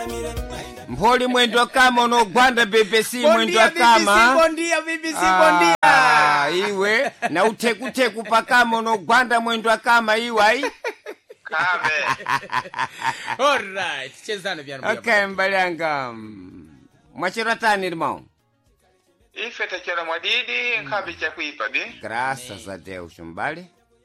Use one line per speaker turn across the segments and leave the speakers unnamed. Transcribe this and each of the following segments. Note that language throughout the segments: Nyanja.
Mpoli mwendo kama unogwanda BBC mwendo kama
BBC
iwe na utekuteku pakama unogwanda mwendo kama iwai
Kame.
Alright, chezana vyana.
Okay, mbalanga mwachira tani limao
Ife techera mwadidi nkabi cha kuipa bi.
graças a Deus mbali.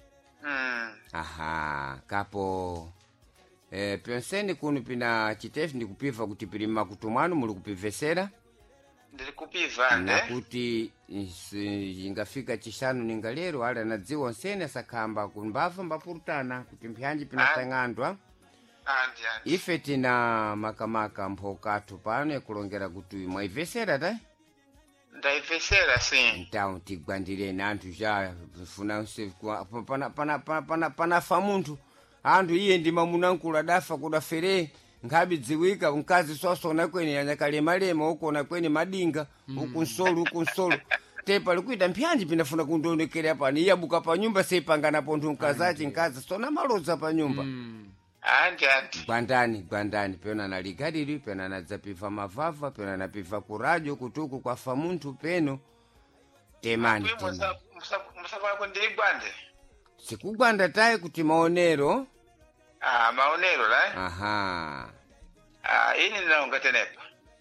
Mm.
Kapo penseni kuno pina chitefu ndikupiva kuti pilima kutumwanu muli kupivesera
Ndili kupiva
na kuti ingafika chishanu ninga lero ala nadziwa nsene sakamba kumbava mbapurutana kuti mpyanji pinatang'andwa
Andi.
ife tina makamaka mpokatu pano kulongera kuti mwaivesera ta
Ndaivesera si.
ntawo tigwandireni anthu ja funa panafa munthu anthu iye ndi mamunankulu adafa kudafere nkhabi dziwika mkazi swasona kweni yanyakalema ukona kweni madinga uku nsolo tepa likuita mpyanji pinafuna kundionekera pano iye abuka pa nyumba seipangana ponthu mkazachi nkazi sona maloza pa nyumba
Andi.
gwandani pena naligaliri pena nadzapiva mavava pena napiva kuradio kutuku kwafa munthu peno temani
Musafuna kundi gwande.
sikugwanda tayi kuti maonero
Maonero la.
aha
Ini ninaonga tenepa.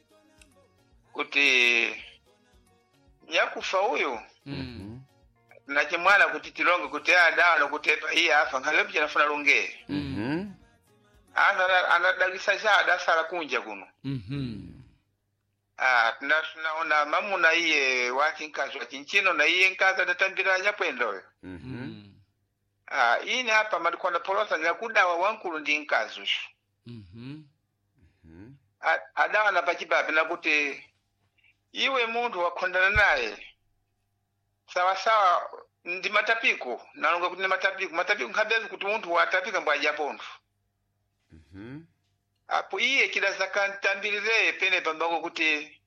Kuti nyakufa huyu. Na chimwana kuti tilonge kuti dawa nokutepa hii afa ngalepo chanafuna lunge. Anadagisa shada sala kunja kuno. Tunaona mamuna iye waki nkazi wa chinchino na iye nkazi adatambira nyapwendo. Ini hapa madukona polosa nyakudawa wankulu ndi nkazi ushu. Adawa na pachibabi na kuti iwe mundu wakondana naye. Sawa ndi matapiko. Nalonga kuti ni matapiko. Matapiko nkabezi kuti mundu watapika mbwa japondu. Apo iye kidazaka ntambirize pene pambango kuti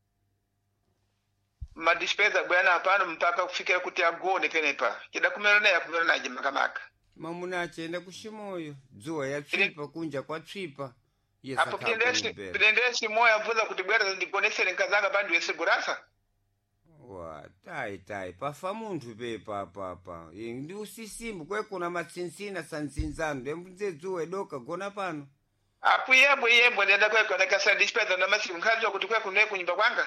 madispeza bwana hapano mpaka kufikira kuti agone pene pa. Kidakumera naye makamaka.
mamuna achenda kushimoyo dzuwa yatsvipa kunja kwatsvipa
Apo pilendesi moya mvuza kuti bwana ndikonesere nkazanga bandu yesigurasa.
wa tai pafa munthu pepa papa ndi usisimbu kwekuna matsintsina sanzinzano ndembudze dzuwa doka gona pano
Apo yembo ndenda kweko nakasa dispeza na masimu nkazi kuti kweko ne kunyumba kwanga.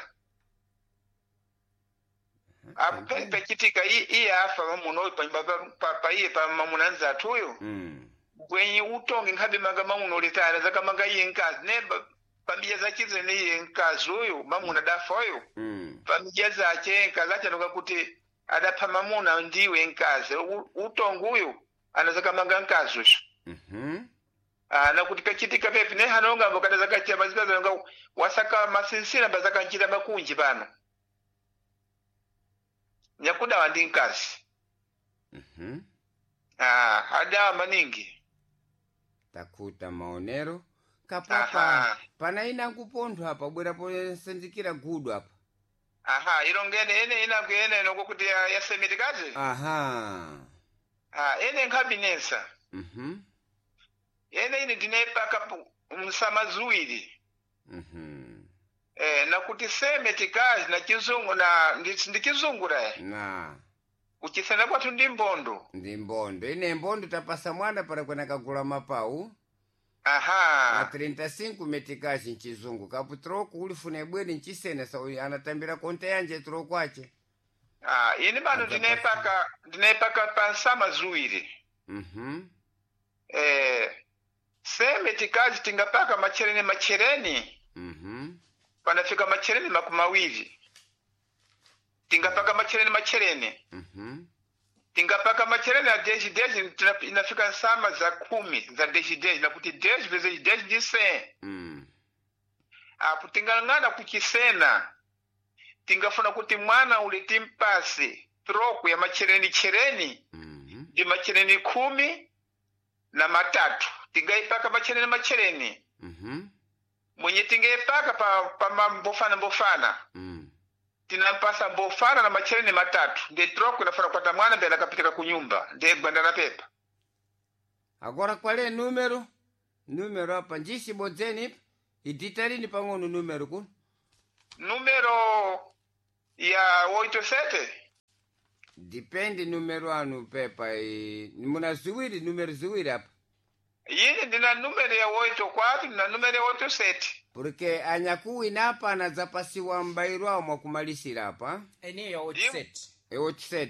Apo pepe kitika iye afa mamuno pa iye pa mamunanza tuyo. Kwenye utonge nkabe maga mamuno letana zaka maga iye nkazi neba pambia zachize ne iye nkazi uyo mamuna dafa uyo. Pambia zache nkazi acha noka kuti adapha mamuna ndiwe nkazi utongo uyo anazaka maga nkazi uyo. Na kuti pechitika pepe ne hanonga mbokada zakachia mazibaza nga wasaka masinsina bazaka nchita makunji pano. Nyakuda wandi nkazi. Hada maningi.
takuta maonero kapapa pana ina kupontho hapa bwera posenzikira gudu hapa
Ilongene ene inagwene noko kuti yasemitikazi. Ene nkabinesa. Ene ini dinepaka msamazuili. Na kuti semetikazi na kizungu na ndi kizungu
na
uchisana kwatu ndi mbondo.
ine mbondo tapasa mwana para kwena kagula mapau na 35 metikazi nchizungu kapu troku ulifune bweni nchisene sa anatambira konta yanje troku ache
Ini bado dinepaka pansama zuili. Semetikazi tingapaka machereni. Panafika machereni makumawili. Tingapaka machereni. Tingapaka machereni ya deji inafika sama za 10 za deji na kuti deji jise. Apo tingangana kukisena. Tingafuna kuti mwana ulitimpasi troku ya machereni. Di machereni 10 na 3. Tingaipaka machereni. Mwenye tingaipaka pa mbofana. Tinampasa mbofana na machereni 3. Nde troku inafuna kwata mwana mbele akapitika kunyumba. Nde gwanda na pepa.
agora qual é número hapa njisi bodzeni Ititalini pang'ono numero kuno?
Numero ya 87.
Depende numero anu pepa. Muna ziwiri, numero ziwiri hapa.
Yini ndina numero ya 84 na numero ya 87.
Porque anyakuwi napa anazapasiwa mbairwa mwa kumalisira hapa.
Ene ya 87.
87.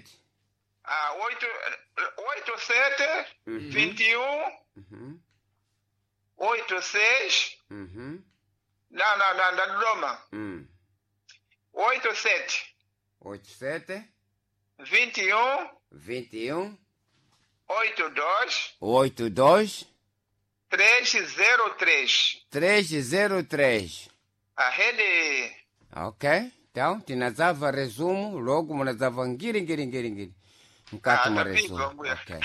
87, 21, 86, na Dodoma. 87,
87,
21,
21,
82,
82,
303.
303.
A rede.
Ok. Então, tinazava resumo, logo munazava ngiri. Mkati mwa resumo. Ok.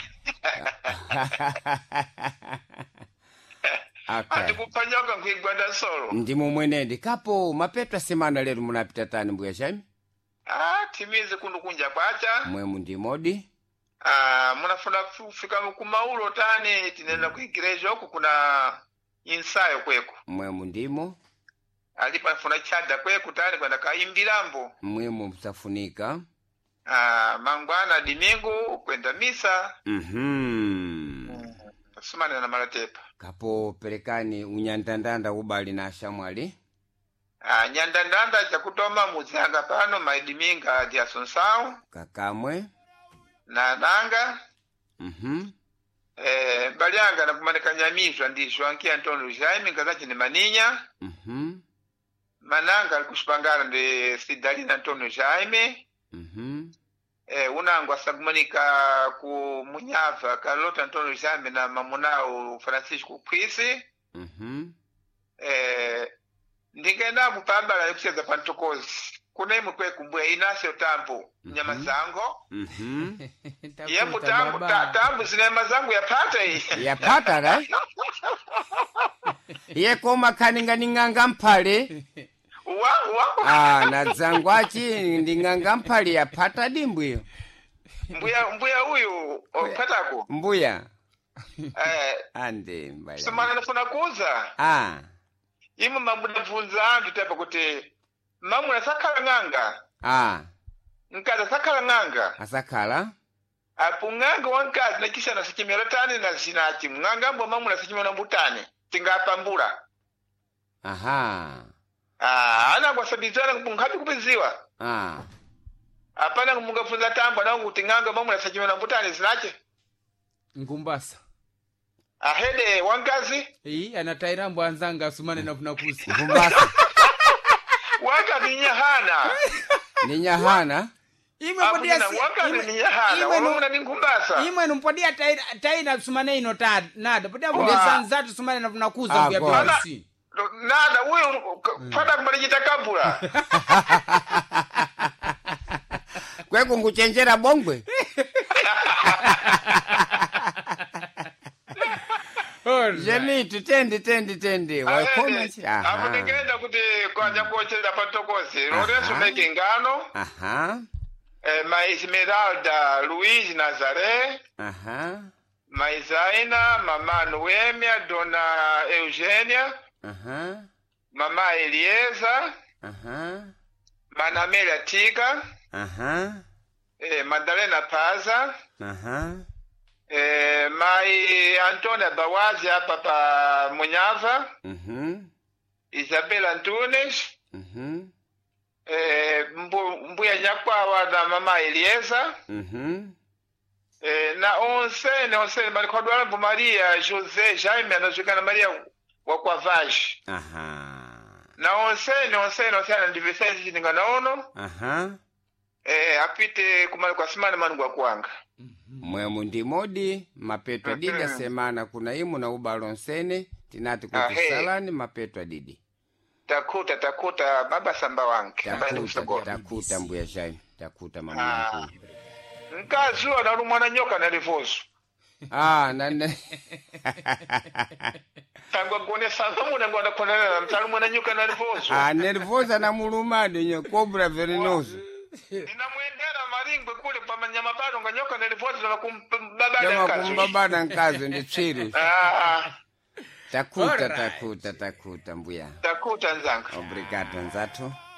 Ati kupanyoka kuigwanda solo.
Ndimo mwenende. Kapo, mapeta semana lero munapita tani mbuya shami?
Timizi kundu kunja kwacha.
Mwemu ndimodi.
Munafuna kufika kumaulo tani tinenda kuigireja huku kuna insayo kweko.
Mwemu ndimo.
Alipa funa chada kweko tani kwenda kaimbilambo.
Mwemu msafunika.
Mangwana dimingu kwenda misa. Sumana na malatepa.
Kapo perekani unyandandanda ubali na shamwali.
Nyandandanda chakutoma muzanga pano maidiminga dia sonsao.
Kakamwe.
Na nanga. Balianga na kumanika nyamizwa ndisho ankia Antonio Jaime ngazachi ni maninya. Mananga alikushpangana de Sidalina Antonio Jaime. Unangu asagumanika ku Munyava Carlota Antonio Jaime na mamunao Francisco Kwisi. Ndingenda mupambala yakucheza pantokozi. Kuna imu kwe kumbuya Inasio Tambo nyama zango. Yemu tambu zinema zangu yapata hii.
Yapata ra? Ye koma kaninga mpale. Na zangwachi ndinganga mpale yapata dimbuyo.
Mbuya huyu patako.
Mbuya. Ande mbaya.
Sumana nafuna kuza. Imu mamuda funza andu tepa kuti mamu na sakala nganga. Nkada sakala nganga.
Asakala?
Apu nganga wankazi na kisha na sikimera tani na sinati. Nganga mbo mamu na sikimera mbutani. Tinga pambura. Ana kwa sabizana mkabi kupiziwa. Apana kumunga funza tamba na ngutinganga mamu na sikimera mbutani zinache.
Ngumbasa.
Ahede wankazi?
Anataira mbwanzanga asumane na funakusi.
Ngumbasa.
Waka ninyahana.
Ninyahana?
Imwe mpodia Imwe numpodia taina sumane ino nada. Podia mpodia sanzatu sumane na funakuza mbya polisi.
Nada, uyo pata kumarijita kabula.
Kwe kunguchenjera bongwe? Jemi, tendi. Waikomechi.
Apo ningenda kuti kwa nyakuocheza patokozi. Lorenzo meke ngano. Ma Esmeralda Luiz Nazaré. Maizaina, Mama Noemia, Dona Eugênia. Mama Elieza. Manamelia Tiga. Madalena Paza. Mai Antônia Bawazi hapa pa Munyava. Isabel Antunes. Mbuya Nyakwawa na Mama Elieza. Na onse Marikodwala Mbu Maria José Jaime anazukana Maria Wakwavaji. Na onse ana ndivisaizi chindingana ono. Apite kumali kwa simana manu kwa kuanga.
Mwemu ndimodi, mapetwa didi semana kuna imu na ubalonsene, tinati kutusalani mapetwa didi.
Takuta baba samba wanki.
Takuta mbuya shai, takuta mama wanku.
Nkazua na rumwana nyoka na rivosu.
Nane.
Tangwa kone sangamu na ngwanda konana na mtalu mwana nyoka na rivosu.
Nervosa na mulumade nyo, cobra venenoso.
Ninamwendera maringwe kule pa manyama pano nganyoka na rivosu na kumbabada nkazo.
Kumbabada nkazo ndi chiru. Takuta
Alright.
takuta mbuya.
takuta nzanga.
Obrigado nzathu.